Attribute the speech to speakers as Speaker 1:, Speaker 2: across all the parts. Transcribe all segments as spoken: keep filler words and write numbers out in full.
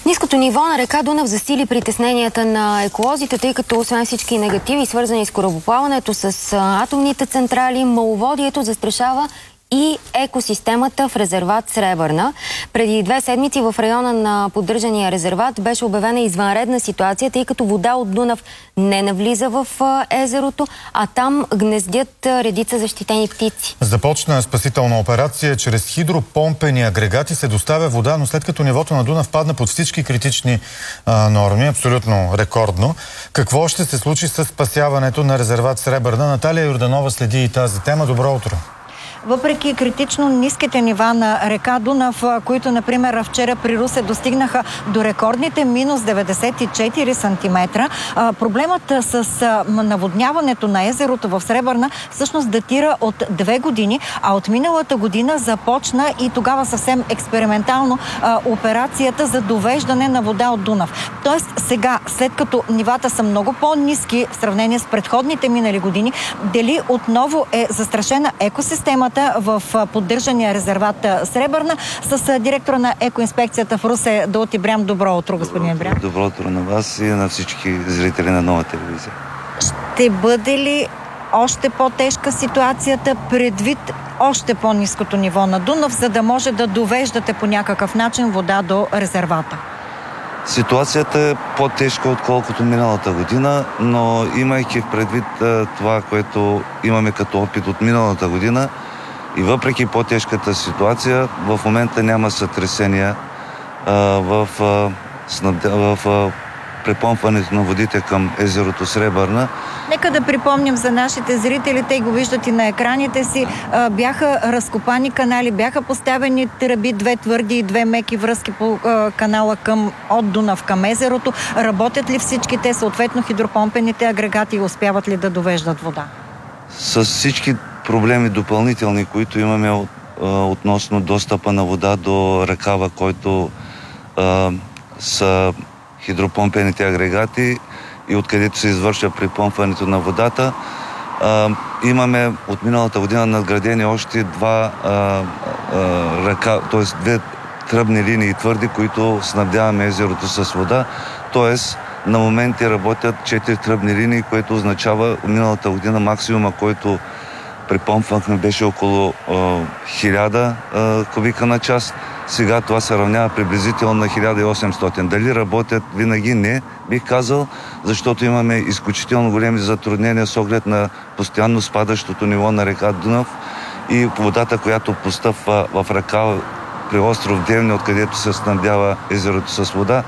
Speaker 1: Ниското ниво на река Дунав засили притесненията на еколозите, тъй като освен всички негативи, свързани с корабоплаването, с атомните централи, маловодието застрашава и екосистемата в резерват Сребърна. Преди две седмици в района на поддържания резерват беше обявена извънредна ситуация, тъй като вода от Дунав не навлиза в езерото, а там гнездят редица защитени птици.
Speaker 2: Започна спасителна операция. Чрез хидропомпени агрегати се доставя вода, но след като нивото на Дунав падна под всички критични а, норми, абсолютно рекордно. Какво ще се случи с спасяването на резерват Сребърна? Наталия Йорданова следи и тази тема. Добро утро!
Speaker 3: Въпреки критично ниските нива на река Дунав, които, например, вчера при Русе достигнаха до рекордните минус деветдесет и четири сантиметра, проблемът с наводняването на езерото в Сребърна всъщност датира от две години, а от миналата година започна и тогава съвсем експериментално операцията за довеждане на вода от Дунав. Тоест сега, след като нивата са много по-ниски в сравнение с предходните минали години, дали отново е застрашена екосистемата в поддържания резерват Сребърна, с директора на екоинспекцията в Русе Даут Ибрям. Добро утро, господин Ибрям.
Speaker 4: Добро утро на вас и на всички зрители на Нова телевизия.
Speaker 3: Ще бъде ли още по-тежка ситуацията предвид още по-ниското ниво на Дунав, за да може да довеждате по някакъв начин вода до резервата?
Speaker 4: Ситуацията е по-тежка, отколкото миналата година, но имайки в предвид това, което имаме като опит от миналата година, и въпреки по-тежката ситуация, в момента няма сътресения а, в, а, снабде, в а, препомпването на водите към езерото Сребърна.
Speaker 3: Нека да припомним за нашите зрители, те го виждат и на екраните си, а, бяха разкопани канали, бяха поставени тръби, две твърди и две меки връзки по а, канала към, от Дунав към езерото. Работят ли всички те, съответно хидропомпените агрегати, и успяват ли да довеждат вода?
Speaker 4: С всички проблеми допълнителни, които имаме от, а, относно достъпа на вода до ръкава, който а, са хидропомпените агрегати и откъдето се извършва припомпването на водата. А, имаме от миналата година надградени още два а, а, ръка, т.е. две тръбни линии твърди, които снабдяваме езерото с вода. Т.е. на моменти работят четири тръбни линии, което означава миналата година максимума, който припомпвахме, беше около хиляда кубика на час. Сега това се равнява приблизително на хиляда и осемстотин. Дали работят винаги? Не, бих казал, защото имаме изключително големи затруднения с оглед на постоянно спадащото ниво на река Дунав и водата, която постъпва в река при остров Девня, откъдето се снабдява езерото с вода.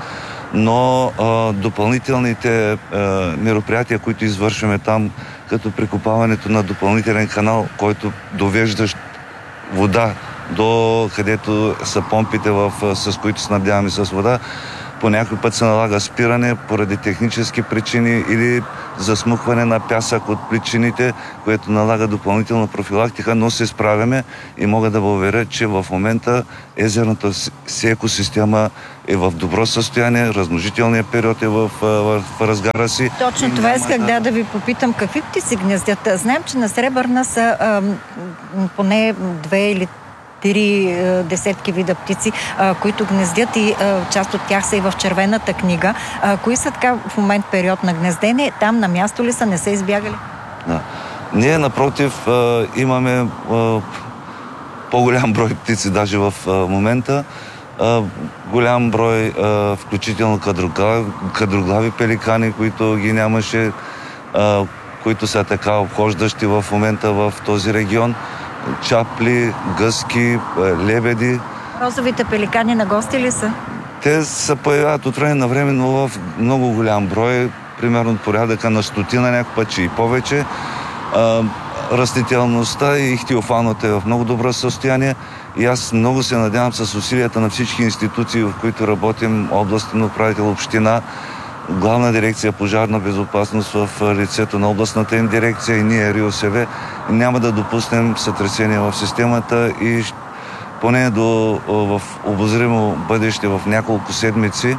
Speaker 4: Но а, допълнителните а, мероприятия, които извършваме там, като прекопаването на допълнителен канал, който довеждащ вода до където са помпите, в, с които снабдяваме с вода, по някой път се налага спиране поради технически причини или засмукване на пясък от причините, което налага допълнителна профилактика, но се справяме и мога да ви уверя, че в момента езерната си екосистема е в добро състояние, размножителният период е в, в, в разгара си.
Speaker 3: Точно това исках да... да ви попитам, какви птици гнездят? Знаем, че на Сребърна са а, поне две или три десетки вида птици, а, които гнездят, и а, част от тях са и в червената книга. А, кои са така в момент период на гнездене? Там на място ли са? Не са избягали?
Speaker 4: Да. Ние, напротив, а, имаме а, по-голям брой птици даже в а, момента. А, голям брой, а, включително кадроглави, кадроглави пеликани, които ги нямаше, а, които са така обхождащи в момента в този регион. Чапли, гъски, лебеди.
Speaker 3: Розовите пеликани на гости ли са?
Speaker 4: Те се появяват от време на време, но в много голям брой, примерно порядъка на стотина, някакъв път, че и повече. А, растителността и ихтиофауната е в много добро състояние и аз много се надявам с усилията на всички институции, в които работим, областен управител, община, Главна дирекция пожарна безопасност в лицето на областната им дирекция и ние, РИОСВ, няма да допуснем сътресение в системата и поне до в обозримо бъдеще в няколко седмици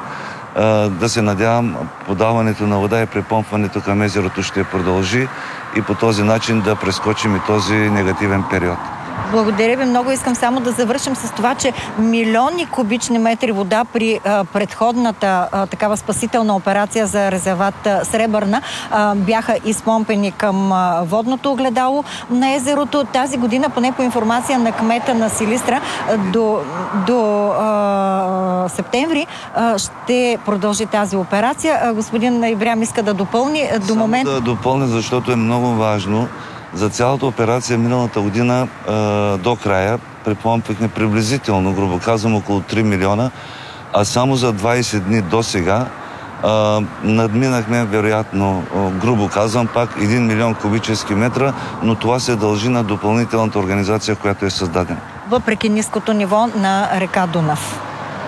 Speaker 4: да се надявам подаването на вода и препомпването към езерото ще продължи и по този начин да прескочим и този негативен период.
Speaker 3: Благодаря ви много. Искам само да завършим с това, че милиони кубични метри вода при а, предходната а, такава спасителна операция за резерват а, Сребърна а, бяха изпомпени към а, водното огледало на езерото. Тази година, поне по информация на кмета на Силистра, а, до, до а, септември а, ще продължи тази операция. А, господин Ибрям иска да допълни. До
Speaker 4: Само
Speaker 3: момент...
Speaker 4: да допълня, защото е много важно. За цялата операция миналата година а, до края припомпихме приблизително, грубо казвам, около три милиона, а само за двайсет дни до сега а, надминахме, вероятно, а, грубо казвам, пак един милион кубически метра, но това се дължи на допълнителната организация, която е създадена.
Speaker 3: Въпреки ниското ниво на река Дунав.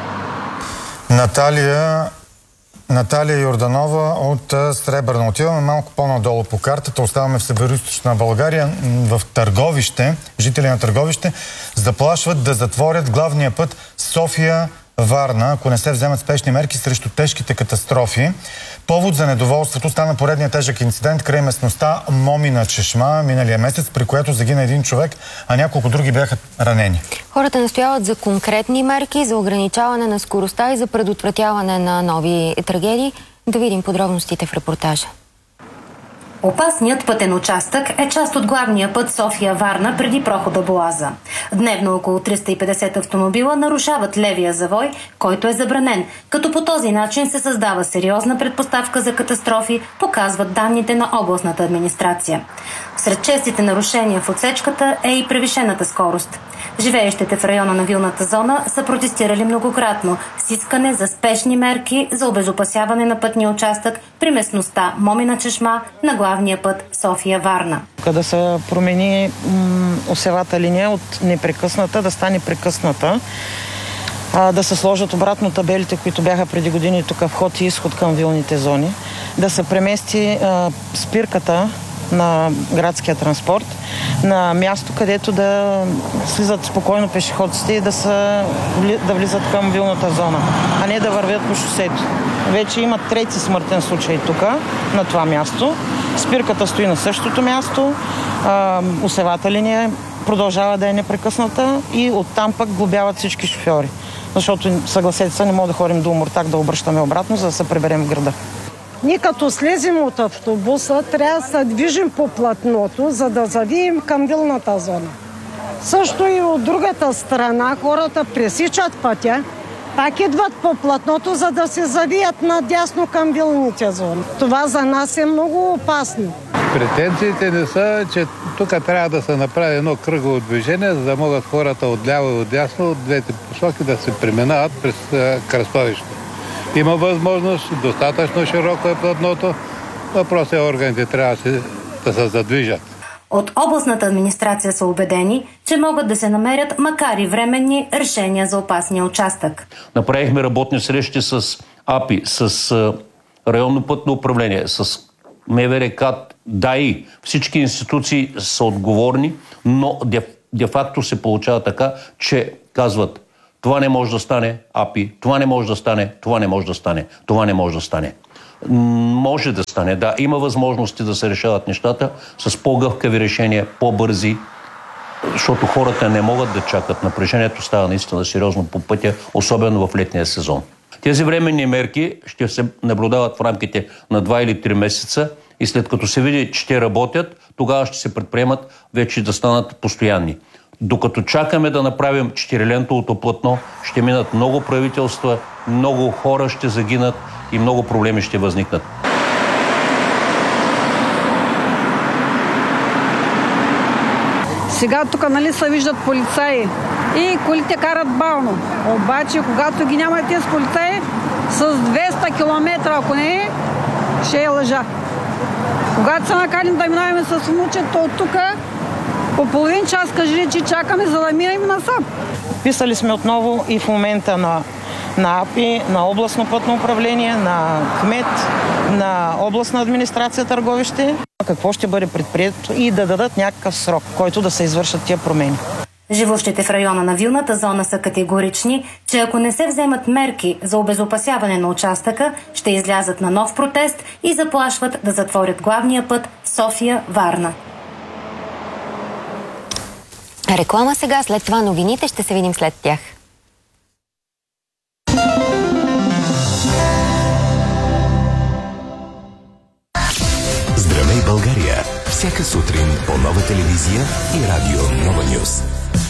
Speaker 2: Наталия Наталия Йорданова от Сребърна. Отиваме малко по-надолу по картата. Оставаме в Североизточна България. В Търговище, жители на Търговище заплашват да затворят главния път София-Варна, ако не се вземат спешни мерки срещу тежките катастрофи. Повод за недоволството стана поредния тежък инцидент край местността Момина чешма миналия месец, при което загина един човек, а няколко други бяха ранени.
Speaker 1: Хората настояват за конкретни мерки, за ограничаване на скоростта и за предотвратяване на нови трагедии. Да видим подробностите в репортажа.
Speaker 5: Опасният пътен участък е част от главния път София-Варна преди прохода Боаза. Дневно около триста и петдесет автомобила нарушават левия завой, който е забранен, като по този начин се създава сериозна предпоставка за катастрофи, показват данните на областната администрация. Сред честите нарушения в отсечката е и превишената скорост. Живеещите в района на вилната зона са протестирали многократно с искане за спешни мерки за обезопасяване на пътния участък при местността Момина чешма на главния път София-Варна.
Speaker 6: Да се промени м- осевата линия от непрекъсната да стане прекъсната, а, да се сложат обратно табелите, които бяха преди години тук вход и изход към вилните зони, да се премести а, спирката на градския транспорт на място, където да слизат спокойно пешеходците и да, са, да влизат към вилната зона, а не да вървят по шосето. Вече има трети смъртен случай тук, на това място. Спирката стои на същото място, а, осевата линия продължава да е непрекъсната и оттам пък глобяват всички шофьори. Защото, съгласете се, не мога да ходим до Омуртаг да обръщаме обратно, за да се приберем в града.
Speaker 7: Ние като слезем от автобуса, трябва да се движим по платното, за да завием към вилната зона. Също и от другата страна хората пресичат пътя, пак идват по платното, за да се завият надясно към вилните зони. Това за нас е много опасно.
Speaker 8: Претенциите не са, че тук трябва да се направи едно кръгово движение, за да могат хората отляво и отдясно от двете посоки да се преминават през кръстовище. Има възможност, достатъчно широко е платното. Въпросът е, органите трябва да се задвижат.
Speaker 5: От областната администрация са убедени, че могат да се намерят, макар и временни, решения за опасния участък.
Speaker 9: Направихме работни срещи с АПИ, с районно пътно управление, с МВР, КАТ, ДАИ. Всички институции са отговорни, но де-факто се получава така, че казват: това не може да стане, АПИ, това не може да стане, това не може да стане, това не може да стане. Може да стане, да, има възможности да се решават нещата с по-гъвкави решения, по-бързи, защото хората не могат да чакат. Напрежението става наистина сериозно по пътя, особено в летния сезон. Тези временни мерки ще се наблюдават в рамките на два или три месеца и след като се види, че те работят, тогава ще се предприемат вече да станат постоянни. Докато чакаме да направим четирилентовото платно, ще минат много правителства, много хора ще загинат и много проблеми ще възникнат.
Speaker 10: Сега тук, нали, се виждат полицаи и колите карат бавно. Обаче, когато ги няма тези полицаи, с двеста километра, ако не е, ще е лъжа. Когато се наканим да минаваме с внучето от тук, по половин час кажи, че чакаме, за да минем насам.
Speaker 6: Писали сме отново и в момента на, на АПИ, на областно пътно управление, на кмет, на областна администрация Търговище. Какво ще бъде предприето и да дадат някакъв срок, който да се извършат тия промени.
Speaker 5: Живущите в района на вилната зона са категорични, че ако не се вземат мерки за обезопасяване на участъка, ще излязат на нов протест и заплашват да затворят главния път София-Варна.
Speaker 1: Реклама сега, след това новините, ще се видим след тях.
Speaker 11: Здравей, България! Всяка сутрин по Нова телевизия и радио Нова Нюз.